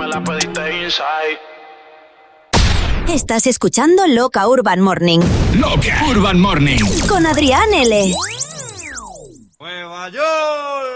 me la pediste inside. Estás escuchando Loca Urban Morning. Loca Urban Morning. Con Adrián L. Nueva York.